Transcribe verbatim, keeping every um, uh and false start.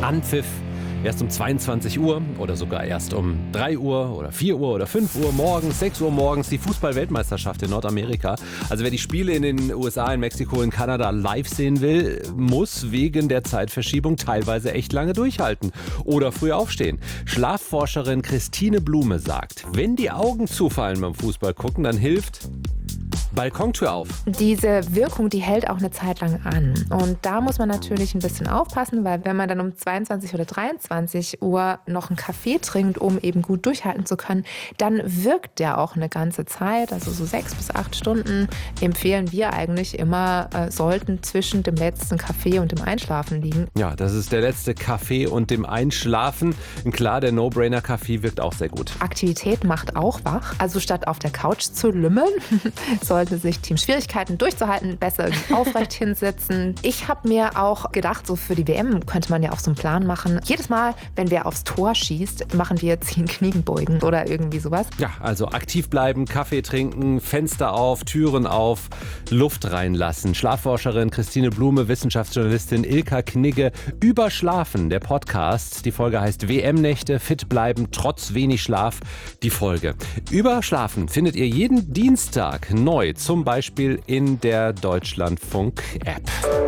Anpfiff erst um zweiundzwanzig Uhr oder sogar erst um drei Uhr oder vier Uhr oder fünf Uhr morgens, sechs Uhr morgens die Fußball-Weltmeisterschaft in Nordamerika. Also wer die Spiele in den U S A, in Mexiko, in Kanada live sehen will, muss wegen der Zeitverschiebung teilweise echt lange durchhalten oder früh aufstehen. Schlafforscherin Christine Blume sagt, wenn die Augen zufallen beim Fußball gucken, dann hilft Balkontür auf. Diese Wirkung, die hält auch eine Zeit lang an. Und da muss man natürlich ein bisschen aufpassen, weil wenn man dann um zweiundzwanzig oder dreiundzwanzig Uhr noch einen Kaffee trinkt, um eben gut durchhalten zu können, dann wirkt der auch eine ganze Zeit, also so sechs bis acht Stunden empfehlen wir eigentlich immer, äh, sollten zwischen dem letzten Kaffee und dem Einschlafen liegen. Ja, das ist der letzte Kaffee und dem Einschlafen. Klar, der No-Brainer-Kaffee wirkt auch sehr gut. Aktivität macht auch wach. Also statt auf der Couch zu lümmeln, sollte sich Team Schwierigkeiten durchzuhalten, besser aufrecht hinsetzen. Ich habe mir auch gedacht, so für die W M könnte man ja auch so einen Plan machen. Jedes Mal, wenn wer aufs Tor schießt, machen wir zehn Kniebeugen oder irgendwie sowas. Ja, also aktiv bleiben, Kaffee trinken, Fenster auf, Türen auf, Luft reinlassen. Schlafforscherin Christine Blume, Wissenschaftsjournalistin Ilka Knigge, Überschlafen, der Podcast. Die Folge heißt W M-Nächte, fit bleiben, trotz wenig Schlaf. Die Folge. Überschlafen findet ihr jeden Dienstag neu, zum Beispiel in der Deutschlandfunk-App.